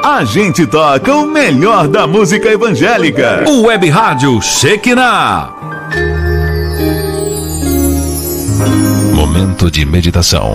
a gente toca o melhor da música evangélica. O Web Rádio Shekinah. Momento de meditação.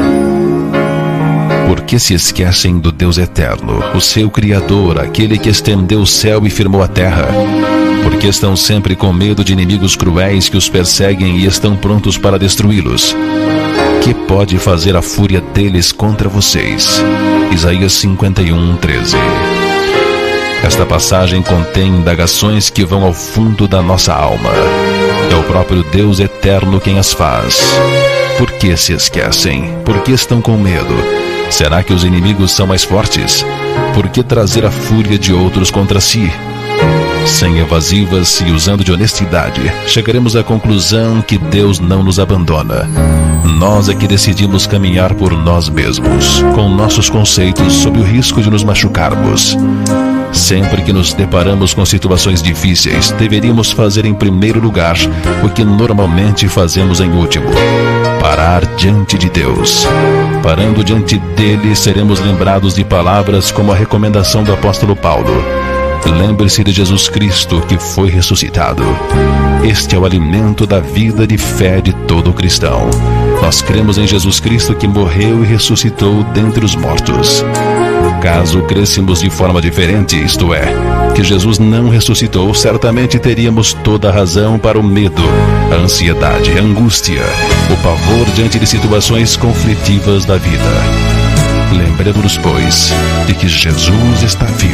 Por que se esquecem do Deus eterno, o seu Criador, aquele que estendeu o céu e firmou a terra? Por que estão sempre com medo de inimigos cruéis que os perseguem e estão prontos para destruí-los? Que pode fazer a fúria deles contra vocês? Isaías 51:13. Esta passagem contém indagações que vão ao fundo da nossa alma. É o próprio Deus eterno quem as faz. Por que se esquecem? Por que estão com medo? Será que os inimigos são mais fortes? Por que trazer a fúria de outros contra si? Sem evasivas e usando de honestidade, chegaremos à conclusão que Deus não nos abandona. Nós é que decidimos caminhar por nós mesmos, com nossos conceitos, sob o risco de nos machucarmos. Sempre que nos deparamos com situações difíceis, deveríamos fazer em primeiro lugar o que normalmente fazemos em último: parar diante de Deus. Parando diante dele, seremos lembrados de palavras como a recomendação do apóstolo Paulo: lembre-se de Jesus Cristo, que foi ressuscitado. Este é o alimento da vida de fé de todo cristão. Nós cremos em Jesus Cristo, que morreu e ressuscitou dentre os mortos. Caso crêssemos de forma diferente, isto é, que Jesus não ressuscitou, certamente teríamos toda a razão para o medo, a ansiedade, a angústia, o pavor diante de situações conflitivas da vida. Lembremos-nos, pois, de que Jesus está vivo.